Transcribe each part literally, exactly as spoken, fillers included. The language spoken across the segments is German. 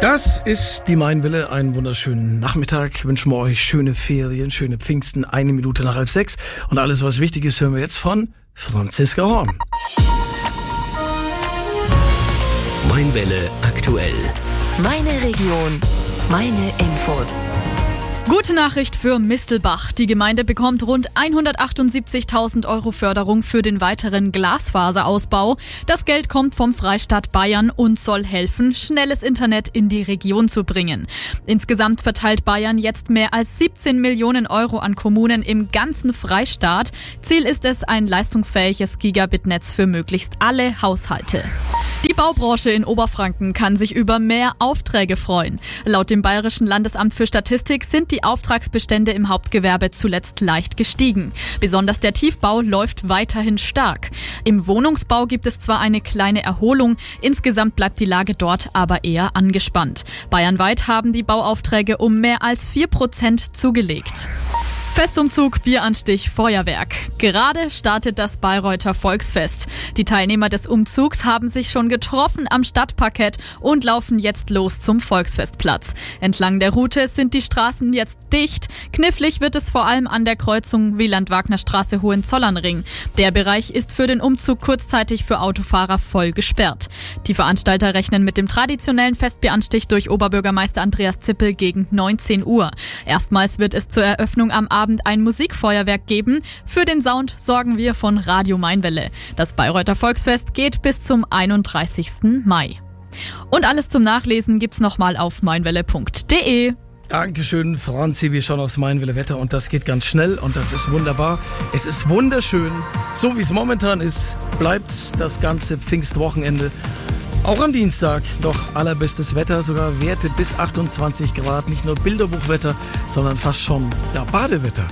Das ist die Mainwelle. Einen wunderschönen Nachmittag. Wünschen wir euch schöne Ferien, schöne Pfingsten. Eine Minute nach halb sechs. Und alles, was wichtig ist, hören wir jetzt von Franziska Horn. Mainwelle aktuell. Meine Region, meine Infos. Gute Nachricht für Mistelbach. Die Gemeinde bekommt rund hundertachtundsiebzigtausend Euro Förderung für den weiteren Glasfaserausbau. Das Geld kommt vom Freistaat Bayern und soll helfen, schnelles Internet in die Region zu bringen. Insgesamt verteilt Bayern jetzt mehr als siebzehn Millionen Euro an Kommunen im ganzen Freistaat. Ziel ist es, ein leistungsfähiges Gigabit-Netz für möglichst alle Haushalte. Die Baubranche in Oberfranken kann sich über mehr Aufträge freuen. Laut dem Bayerischen Landesamt für Statistik sind die Auftragsbestände im Hauptgewerbe zuletzt leicht gestiegen. Besonders der Tiefbau läuft weiterhin stark. Im Wohnungsbau gibt es zwar eine kleine Erholung, insgesamt bleibt die Lage dort aber eher angespannt. Bayernweit haben die Bauaufträge um mehr als vier Prozent zugelegt. Festumzug, Bieranstich, Feuerwerk. Gerade startet das Bayreuther Volksfest. Die Teilnehmer des Umzugs haben sich schon getroffen am Stadtparkett und laufen jetzt los zum Volksfestplatz. Entlang der Route sind die Straßen jetzt dicht. Knifflig wird es vor allem an der Kreuzung Wieland-Wagner-Straße Hohenzollernring. Der Bereich ist für den Umzug kurzzeitig für Autofahrer voll gesperrt. Die Veranstalter rechnen mit dem traditionellen Festbieranstich durch Oberbürgermeister Andreas Zippel gegen neunzehn Uhr. Erstmals wird es zur Eröffnung am Abend ein Musikfeuerwerk geben. Für den Sound sorgen wir von Radio Mainwelle. Das Bayreuther Volksfest geht bis zum einunddreißigsten Mai. Und alles zum Nachlesen gibt's nochmal auf mainwelle punkt de. Dankeschön, Franzi. Wir schauen aufs Mainwelle Wetter und das geht ganz schnell und das ist wunderbar. Es ist wunderschön. So wie es momentan ist, bleibt das ganze Pfingstwochenende. Auch am Dienstag noch allerbestes Wetter, sogar Werte bis achtundzwanzig Grad. Nicht nur Bilderbuchwetter, sondern fast schon ja, Badewetter.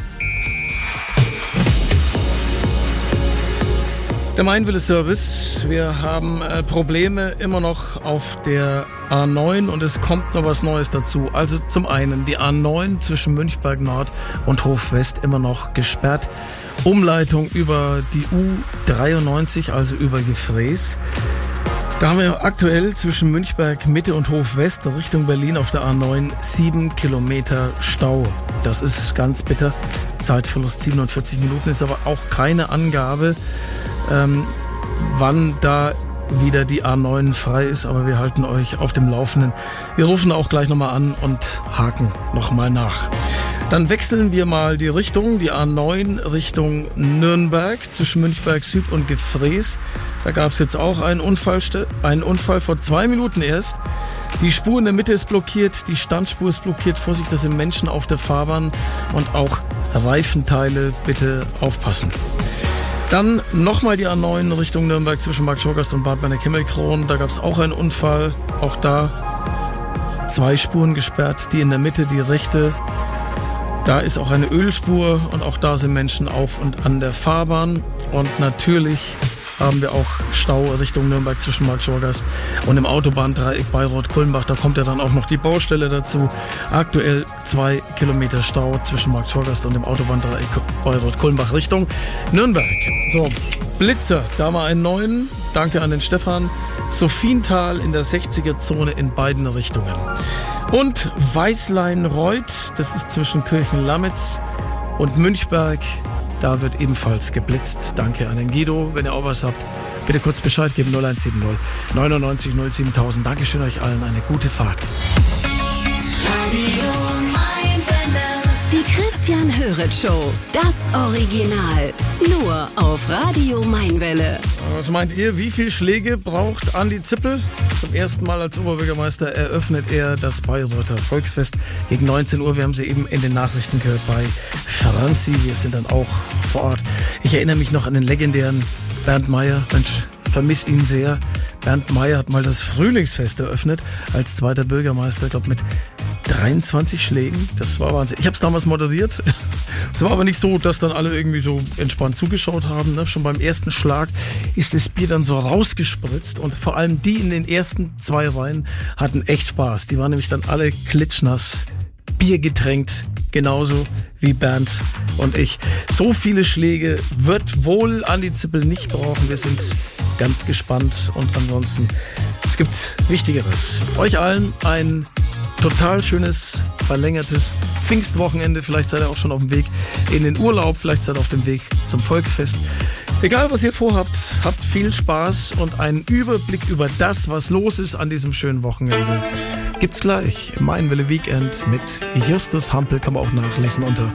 Der Mainwelle-Service. Wir haben äh, Probleme immer noch auf der A neun und es kommt noch was Neues dazu. Also zum einen die A neun zwischen Münchberg Nord und Hof West immer noch gesperrt. Umleitung über die U dreiundneunzig, also über Gefräß. Da haben wir aktuell zwischen Münchberg Mitte und Hof West Richtung Berlin auf der A neun sieben Kilometer Stau. Das ist ganz bitter. Zeitverlust siebenundvierzig Minuten, ist aber auch keine Angabe, ähm, wann da wieder die A neun frei ist. Aber wir halten euch auf dem Laufenden. Wir rufen auch gleich nochmal an und haken nochmal nach. Dann wechseln wir mal die Richtung, die A neun Richtung Nürnberg zwischen Münchberg Süd und Gefräß. Da gab es jetzt auch einen Unfall, einen Unfall vor zwei Minuten erst. Die Spur in der Mitte ist blockiert, die Standspur ist blockiert. Vorsicht, das sind Menschen auf der Fahrbahn und auch Reifenteile, bitte aufpassen. Dann nochmal die A neun Richtung Nürnberg zwischen Bad Schorgast und Bad Berneck-Himmelkron. Da gab es auch einen Unfall, auch da zwei Spuren gesperrt, die in der Mitte, die rechte. Da ist auch eine Ölspur und auch da sind Menschen auf und an der Fahrbahn. Und natürlich haben wir auch Stau Richtung Nürnberg zwischen Bad Schorgast und im Autobahndreieck Bayreuth-Kulmbach. Da kommt ja dann auch noch die Baustelle dazu. Aktuell zwei Kilometer Stau zwischen Bad Schorgast und dem Autobahndreieck Bayreuth-Kulmbach Richtung Nürnberg. So, Blitzer, da mal einen neuen. Danke an den Stefan. Sophiental in der sechziger Zone in beiden Richtungen. Und Weißlein-Reuth, das ist zwischen Kirchen-Lamitz und Münchberg. Da wird ebenfalls geblitzt. Danke an den Guido. Wenn ihr auch was habt, bitte kurz Bescheid geben. null eins sieben null neunundneunzig null siebentausend. Dankeschön euch allen. Eine gute Fahrt. Die Christian Höret Show. Das Original. Nur auf Radio Mainwelle. Was meint ihr? Wie viele Schläge braucht Andi Zippel? Zum ersten Mal als Oberbürgermeister eröffnet er das Bayreuther Volksfest gegen neunzehn Uhr. Wir haben sie eben in den Nachrichten gehört bei Franzi. Wir sind dann auch vor Ort. Ich erinnere mich noch an den legendären Bernd Meier. Mensch, vermisse ihn sehr. Bernd Meier hat mal das Frühlingsfest eröffnet als zweiter Bürgermeister, ich glaube mit dreiundzwanzig Schlägen. Das war Wahnsinn. Ich habe es damals moderiert. Es war aber nicht so, dass dann alle irgendwie so entspannt zugeschaut haben. Ne? Schon beim ersten Schlag ist das Bier dann so rausgespritzt und vor allem die in den ersten zwei Reihen hatten echt Spaß. Die waren nämlich dann alle klitschnass, Bier getränkt, genauso wie Bernd und ich. So viele Schläge wird wohl Andi Zippel nicht brauchen. Wir sind ganz gespannt und ansonsten, es gibt Wichtigeres. Euch allen ein total schönes, verlängertes Pfingstwochenende. Vielleicht seid ihr auch schon auf dem Weg in den Urlaub, vielleicht seid ihr auf dem Weg zum Volksfest. Egal, was ihr vorhabt, habt viel Spaß und einen Überblick über das, was los ist an diesem schönen Wochenende, gibt's gleich im Mein Welle Weekend mit Justus Hampel, kann man auch nachlesen unter